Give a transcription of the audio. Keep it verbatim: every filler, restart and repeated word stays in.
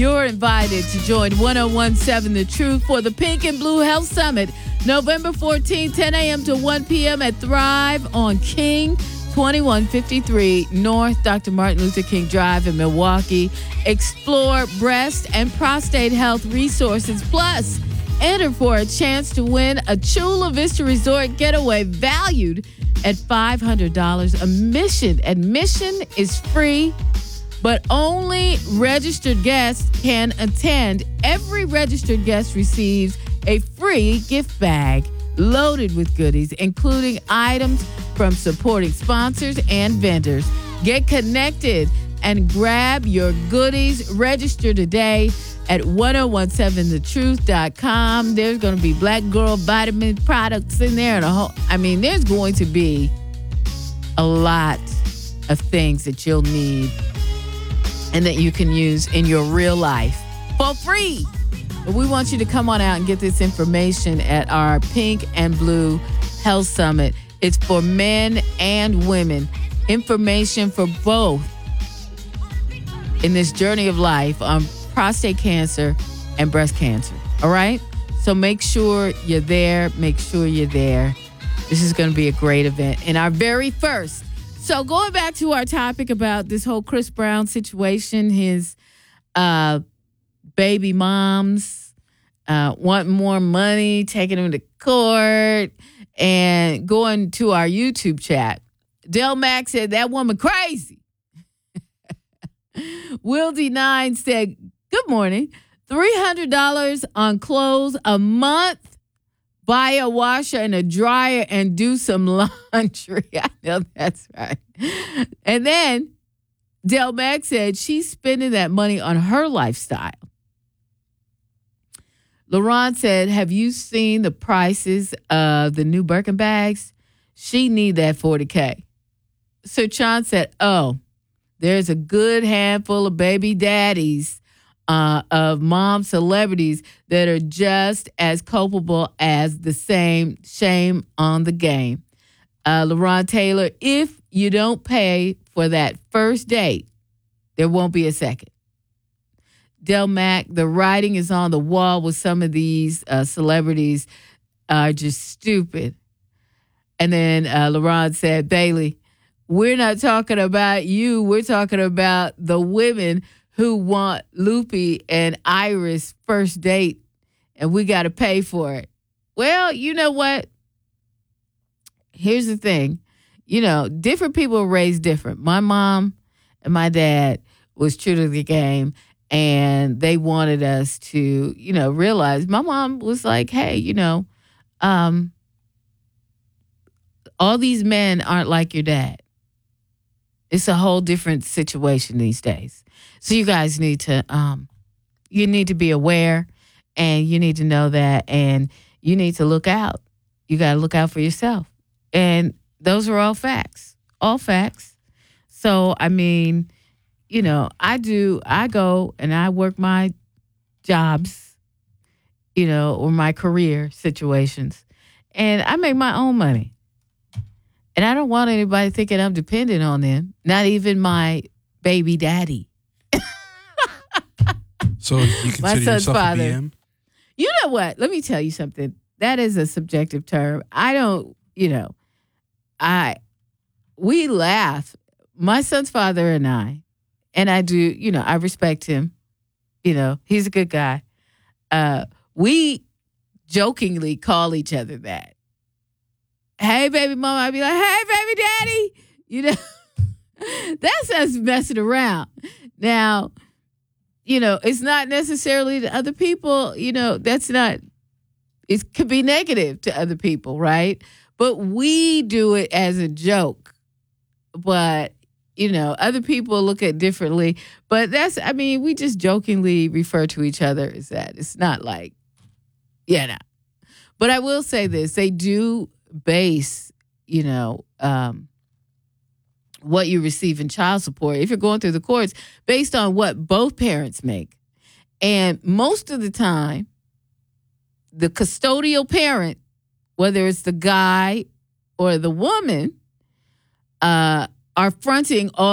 you're invited to join ten seventeen The Truth for the Pink and Blue Health Summit, November fourteenth, ten a.m. to one p.m. at Thrive on King, twenty-one fifty-three North Doctor Martin Luther King Drive in Milwaukee. Explore breast and prostate health resources. Plus, enter for a chance to win a Chula Vista Resort getaway valued at five hundred dollars. Admission. Admission is free, but only registered guests can attend. Every registered guest receives a free gift bag loaded with goodies, including items from supporting sponsors and vendors. Get connected and grab your goodies. Register today at ten seventeen the truth dot com. There's going to be Black Girl vitamin products in there. And a whole, I mean, there's going to be a lot of things that you'll need and that you can use in your real life for free. But we want you to come on out and get this information at our Pink and Blue Health Summit. It's for men and women. Information for both in this journey of life on prostate cancer and breast cancer. All right? So make sure you're there. Make sure you're there. This is going to be a great event. And our very first. So going back to our topic about this whole Chris Brown situation, his uh, baby moms uh, wanting more money, taking him to court, and going to our YouTube chat. Del Mack said, that woman crazy. Will D nine said, good morning. three hundred dollars on clothes a month. Buy a washer and a dryer and do some laundry. I know that's right. And then Del Mack said she's spending that money on her lifestyle. LaRon said, have you seen the prices of the new Birkin bags? She need that forty K. So Sean said, oh, there's a good handful of baby daddies uh, of mom celebrities that are just as culpable as the same. Shame on the game. Uh, LaRon Taylor, if you don't pay for that first date, there won't be a second. Del Mack, the writing is on the wall with some of these uh, celebrities are just stupid. And then uh, LaRon said, Bailey, we're not talking about you. We're talking about the women who want Loopy and Iris first date, and we got to pay for it. Well, you know what? Here's the thing. You know, different people are raised different. My mom and my dad was true to the game, and they wanted us to, you know, realize. My mom was like, hey, you know, um, all these men aren't like your dad. It's a whole different situation these days. So you guys need to, um, you need to be aware, and you need to know that, and you need to look out. You got to look out for yourself. And those are all facts, all facts. So, I mean, you know, I do, I go and I work my jobs, you know, or my career situations, and I make my own money. And I don't want anybody thinking I'm dependent on them, not even my baby daddy. So you consider my son's yourself father. a B M? You know what? Let me tell you something. That is a subjective term. I don't, you know, I, we laugh. My son's father and I, and I do, you know, I respect him. You know, he's a good guy. Uh, we jokingly call each other that. Hey, baby mama. I'd be like, hey, baby daddy. You know, that's us messing around. Now, you know, it's not necessarily to other people, you know, that's not, it could be negative to other people, right? But we do it as a joke. But, you know, other people look at it differently. But that's, I mean, we just jokingly refer to each other as that. It's not like, yeah, no. But I will say this, they do base, you know, um, what you receive in child support, if you're going through the courts, based on what both parents make. And most of the time, the custodial parent, whether it's the guy or the woman, uh, are fronting all